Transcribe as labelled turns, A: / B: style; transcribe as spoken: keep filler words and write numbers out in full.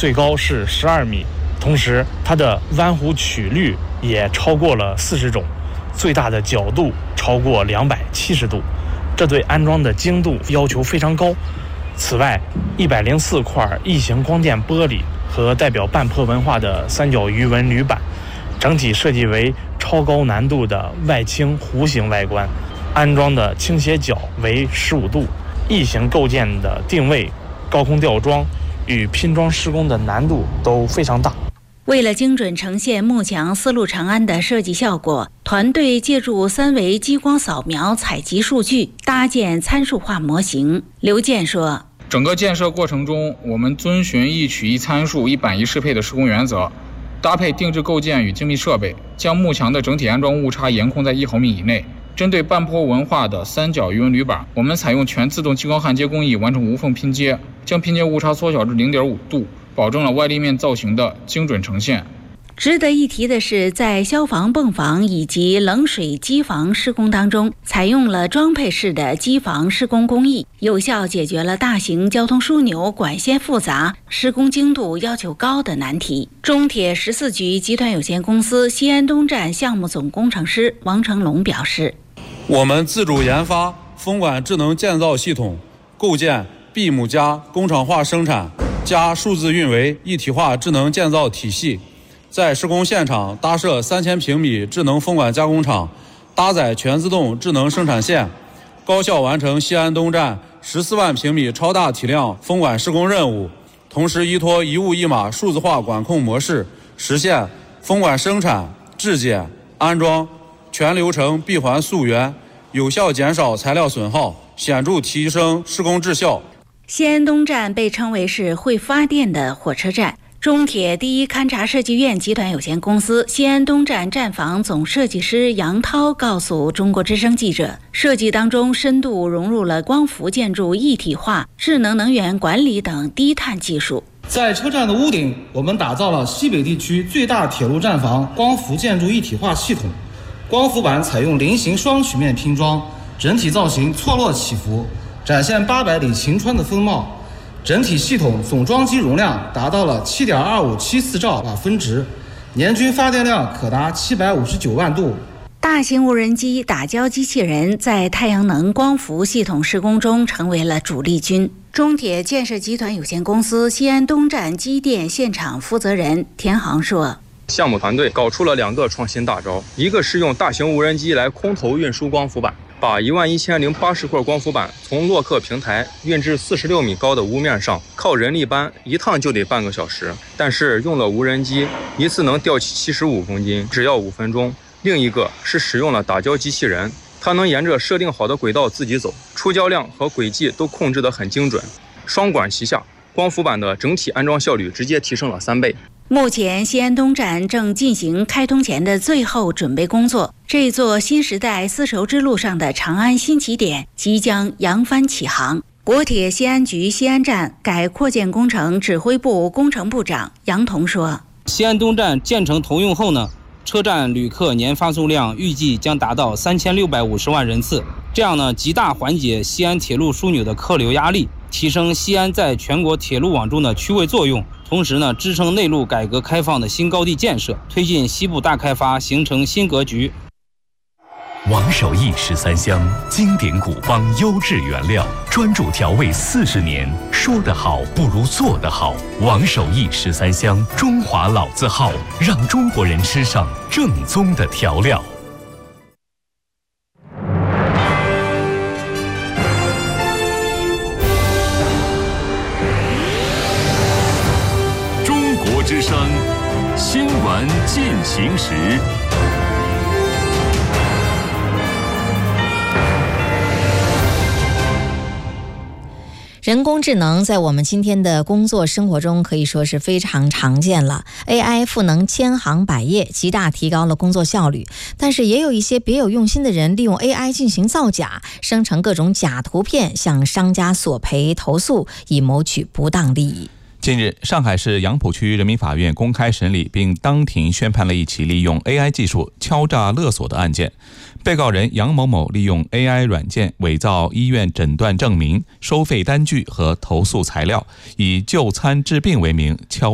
A: 最高是十二米，同时它的弯弧曲率也超过了四十种，最大的角度超过两百七十度，这对安装的精度要求非常高。此外，一百零四块异形光电玻璃和代表半坡文化的三角鱼纹铝板，整体设计为超高难度的外倾弧形外观，安装的倾斜角为十五度，异形构件的定位、高空吊装与拼装施工的难度都非常大。
B: 为了精准呈现幕墙丝路长安的设计效果，团队借助三维激光扫描采集数据，搭建参数化模型。刘健说，
C: 整个建设过程中，我们遵循一取一参数、一板一适配的施工原则，搭配定制构件与精密设备，将幕墙的整体安装误差严控在一毫米以内。针对半坡文化的三角鱼纹铝板，我们采用全自动激光焊接工艺完成无缝拼接，将拼接误差缩小至 零点五度，保证了外立面造型的精准呈现。
B: 值得一提的是，在消防泵房以及冷水机房施工当中，采用了装配式的机房施工工艺，有效解决了大型交通枢纽管线复杂、施工精度要求高的难题。中铁十四局集团有限公司西安东站项目总工程师王成龙表示，
D: 我们自主研发风管智能建造系统，构建 B 母加工厂化生产加数字运维一体化智能建造体系，在施工现场搭设三千平米智能风管加工厂，搭载全自动智能生产线，高效完成西安东站十四万平米超大体量风管施工任务。同时依托一物一码数字化管控模式，实现风管生产、质检、安装全流程闭环溯源，有效减少材料损耗，显著提升施工质效。
B: 西安东站被称为是会发电的火车站。中铁第一勘察设计院集团有限公司西安东站站房总设计师杨涛告诉中国之声记者，设计当中深度融入了光伏建筑一体化、智能能源管理等低碳技术。
E: 在车站的屋顶，我们打造了西北地区最大铁路站房光伏建筑一体化系统，光伏板采用菱形双曲面拼装，整体造型错落起伏，展现八百里晴川的风貌。整体系统总装机容量达到了 七点二五七四兆瓦分值，年均发电量可达七百五十九万度。
B: 大型无人机打胶机器人在太阳能光伏系统施工中成为了主力军。中铁建设集团有限公司西安东站机电现场负责人田航说，
F: 项目团队搞出了两个创新大招，一个是用大型无人机来空投运输光伏板，把一万一千零八十块光伏板从洛克平台运至四十六米高的屋面上，靠人力搬一趟就得半个小时，但是用了无人机，一次能吊起七十五公斤，只要五分钟。另一个是使用了打胶机器人，它能沿着设定好的轨道自己走，出胶量和轨迹都控制得很精准。双管齐下，光伏板的整体安装效率直接提升了三倍。
B: 目前西安东站正进行开通前的最后准备工作，这座新时代丝绸之路上的长安新起点即将扬帆起航。国铁西安局西安站改扩建工程指挥部工程部长杨彤说，
G: 西安东站建成投用后呢，车站旅客年发送量预计将达到三千六百五十万人次，这样呢，极大缓解西安铁路枢纽的客流压力，提升西安在全国铁路网中的区位作用，同时呢，支撑内陆改革开放的新高地建设，推进西部大开发，形成新格局。
H: 王守义十三香，经典古方优质原料，专注调味四十年，说得好不如做得好。王守义十三香，中华老字号，让中国人吃上正宗的调料。
I: 中国之声新闻进行时。
J: 人工智能在我们今天的工作生活中可以说是非常常见了。 A I 赋能千行百业，极大提高了工作效率，但是也有一些别有用心的人利用 A I 进行造假，生成各种假图片，向商家索赔投诉，以谋取不当利益。
K: 近日，上海市杨浦区人民法院公开审理并当庭宣判了一起利用 A I 技术敲诈勒索的案件。被告人杨某某利用 A I 软件伪造医院诊断证明、收费单据和投诉材料，以就餐治病为名敲